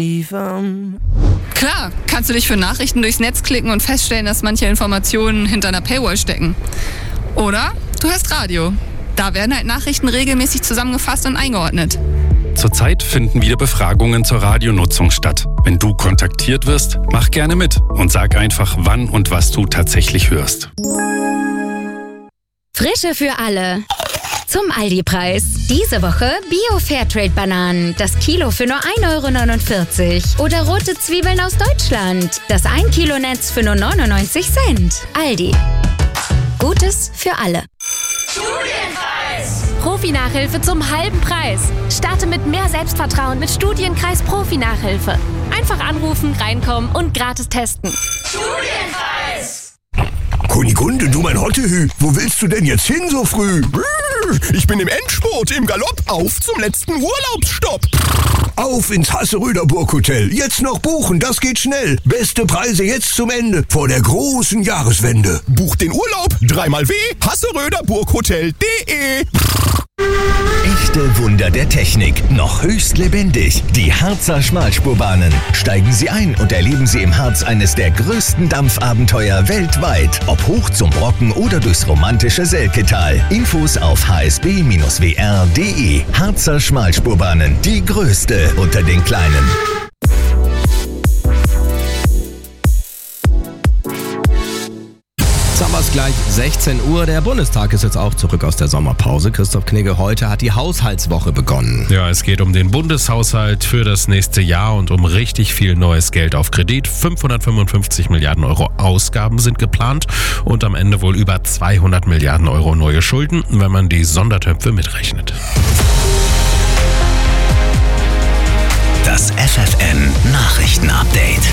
Klar, kannst du dich für Nachrichten durchs Netz klicken und feststellen, dass manche Informationen hinter einer Paywall stecken. Oder du hörst Radio. Da werden halt Nachrichten regelmäßig zusammengefasst und eingeordnet. Zurzeit finden wieder Befragungen zur Radionutzung statt. Wenn du kontaktiert wirst, mach gerne mit und sag einfach, wann und was du tatsächlich hörst. Frische für alle. Zum Aldi-Preis. Diese Woche Bio-Fairtrade-Bananen. Das Kilo für nur 1,49 €. Oder rote Zwiebeln aus Deutschland. Das 1 Kilo Netz für nur 99 Cent. Aldi. Gutes für alle. Studienpreis! Profi-Nachhilfe zum halben Preis. Starte mit mehr Selbstvertrauen mit Studienkreis Profi-Nachhilfe. Einfach anrufen, reinkommen und gratis testen. Studienpreis! Kunigunde, du mein Hottehü, wo willst du denn jetzt hin so früh? Ich bin im Endspurt, im Galopp, auf zum letzten Urlaubsstopp. Auf ins Hasseröder Burghotel. Jetzt noch buchen, das geht schnell. Beste Preise jetzt zum Ende, vor der großen Jahreswende. Buch den Urlaub, 3x hasseröderburghotel.de. Echte Wunder der Technik, noch höchst lebendig. Die Harzer Schmalspurbahnen. Steigen Sie ein und erleben Sie im Harz eines der größten Dampfabenteuer weltweit. Ob hoch zum Brocken oder durchs romantische Selketal. Infos auf hsb-wr.de. Harzer Schmalspurbahnen, die größte unter den kleinen. Jetzt haben wir es gleich 16 Uhr. Der Bundestag ist jetzt auch zurück aus der Sommerpause. Christoph Knigge, heute hat die Haushaltswoche begonnen. Ja, es geht um den Bundeshaushalt für das nächste Jahr und um richtig viel neues Geld auf Kredit. 555 Milliarden Euro Ausgaben sind geplant und am Ende wohl über 200 Milliarden Euro neue Schulden, wenn man die Sondertöpfe mitrechnet. Das FFN-Nachrichten-Update.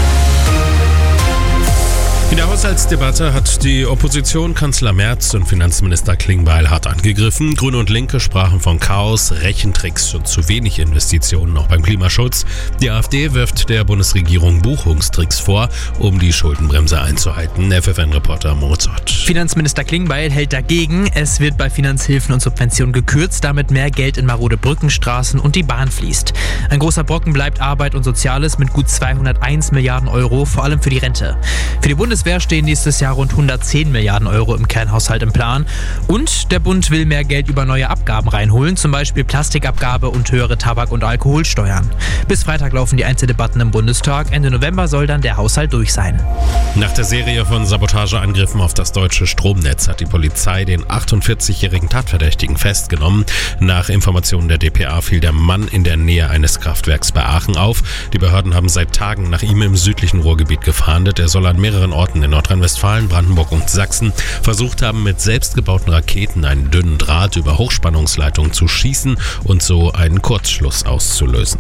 In der Haushaltsdebatte hat die Opposition Kanzler Merz und Finanzminister Klingbeil hart angegriffen. Grüne und Linke sprachen von Chaos, Rechentricks und zu wenig Investitionen auch beim Klimaschutz. Die AfD wirft der Bundesregierung Buchungstricks vor, um die Schuldenbremse einzuhalten. FFN-Reporter Moritz Ott. Finanzminister Klingbeil hält dagegen. Es wird bei Finanzhilfen und Subventionen gekürzt, damit mehr Geld in marode Brückenstraßen und die Bahn fließt. Ein großer Brocken bleibt Arbeit und Soziales mit gut 201 Milliarden Euro, vor allem für die Rente. Für die Bundeswehr stehen nächstes Jahr rund 110 Milliarden Euro im Kernhaushalt im Plan. Und der Bund will mehr Geld über neue Abgaben reinholen, zum Beispiel Plastikabgabe und höhere Tabak- und Alkoholsteuern. Bis Freitag laufen die Einzeldebatten im Bundestag. Ende November soll dann der Haushalt durch sein. Nach der Serie von Sabotageangriffen auf das deutsche Stromnetz hat die Polizei den 48-jährigen Tatverdächtigen festgenommen. Nach Informationen der dpa fiel der Mann in der Nähe eines Kraftwerks bei Aachen auf. Die Behörden haben seit Tagen nach ihm im südlichen Ruhrgebiet gefahndet. Er soll an mehreren Orten in Nordrhein-Westfalen, Brandenburg und Sachsen versucht haben, mit selbstgebauten Raketen einen dünnen Draht über Hochspannungsleitungen zu schießen und so einen Kurzschluss auszulösen.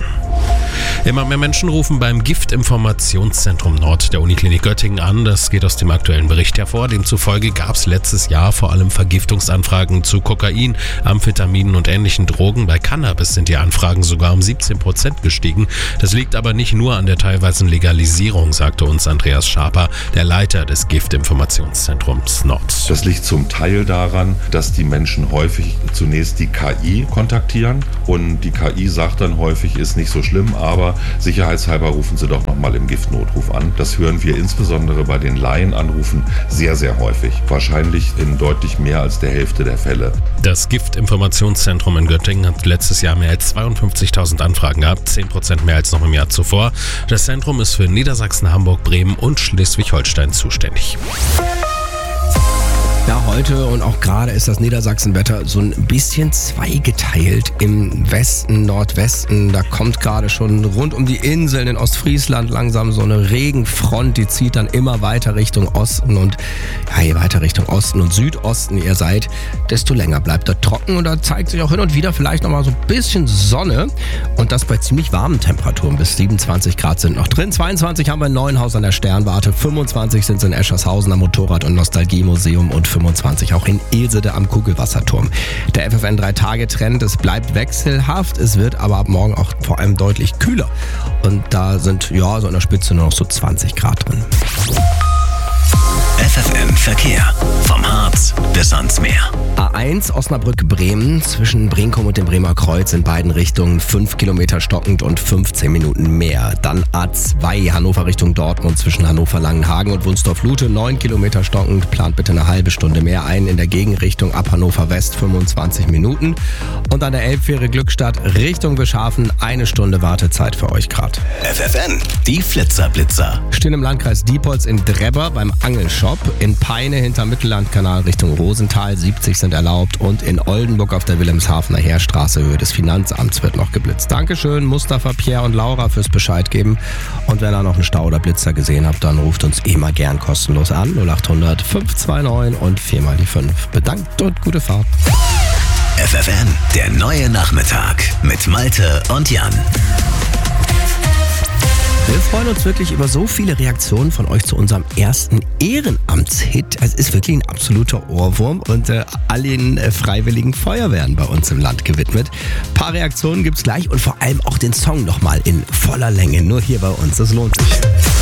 Immer mehr Menschen rufen beim Giftinformationszentrum Nord der Uniklinik Göttingen an. Das geht aus dem aktuellen Bericht hervor. Demzufolge gab es letztes Jahr vor allem Vergiftungsanfragen zu Kokain, Amphetaminen und ähnlichen Drogen. Bei Cannabis sind die Anfragen sogar um 17% gestiegen. Das liegt aber nicht nur an der teilweisen Legalisierung, sagte uns Andreas Schaper, der Leiter des Giftinformationszentrums Nord. Das liegt zum Teil daran, dass die Menschen häufig zunächst die KI kontaktieren und die KI sagt dann häufig, ist nicht so schlimm, aber sicherheitshalber rufen Sie doch nochmal im Giftnotruf an. Das hören wir insbesondere bei den Laienanrufen sehr, sehr häufig. Wahrscheinlich in deutlich mehr als der Hälfte der Fälle. Das Giftinformationszentrum in Göttingen hat letztes Jahr mehr als 52.000 Anfragen gehabt, 10% mehr als noch im Jahr zuvor. Das Zentrum ist für Niedersachsen, Hamburg, Bremen und Schleswig-Holstein zuständig. Ja, heute und auch gerade ist das Niedersachsenwetter so ein bisschen zweigeteilt. Im Westen, Nordwesten, da kommt gerade schon rund um die Inseln in Ostfriesland langsam so eine Regenfront, die zieht dann immer weiter Richtung Osten und ja, je weiter Richtung Osten und Südosten ihr seid, desto länger bleibt er trocken und da zeigt sich auch hin und wieder vielleicht nochmal so ein bisschen Sonne und das bei ziemlich warmen Temperaturen. Bis 27 Grad sind noch drin, 22 haben wir in Neuenhaus an der Sternwarte, 25 sind es in Eschershausen am Motorrad- und Nostalgiemuseum und 25 auch in Ilsede am Kugelwasserturm. Der FFN 3-Tage-Trend, es bleibt wechselhaft, es wird aber ab morgen auch vor allem deutlich kühler. Und da sind ja so in der Spitze nur noch so 20 Grad drin. FFN Verkehr vom Harz Harz bis ans Meer. A1 Osnabrück-Bremen zwischen Brinkum und dem Bremer Kreuz in beiden Richtungen 5 Kilometer stockend und 15 Minuten mehr. Dann A2 Hannover Richtung Dortmund zwischen Hannover-Langenhagen und Wunsdorf-Lute 9 Kilometer stockend. Plant bitte eine halbe Stunde mehr ein. In der Gegenrichtung ab Hannover West 25 Minuten. Und an der Elbfähre Glückstadt Richtung Wischhafen 1 Stunde Wartezeit für euch gerade. FFN, die Flitzer-Blitzer. Stehen im Landkreis Diepholz in Drebber beim Angelshop. In Peine hinter Mittellandkanal Richtung Rosenthal 70 sind erlaubt. Und in Oldenburg auf der Wilhelmshavener Heerstraße Höhe des Finanzamts wird noch geblitzt. Dankeschön Mustafa, Pierre und Laura fürs Bescheid geben. Und wenn ihr noch einen Stau oder Blitzer gesehen habt, dann ruft uns immer gern kostenlos an. 0800 529 und 4 mal die 5. Bedankt und gute Fahrt. FFN, der neue Nachmittag mit Malte und Jan. Wir freuen uns wirklich über so viele Reaktionen von euch zu unserem ersten Ehrenamtshit. Es ist wirklich ein absoluter Ohrwurm und allen freiwilligen Feuerwehren bei uns im Land gewidmet. Ein paar Reaktionen gibt's gleich und vor allem auch den Song nochmal in voller Länge. Nur hier bei uns, das lohnt sich.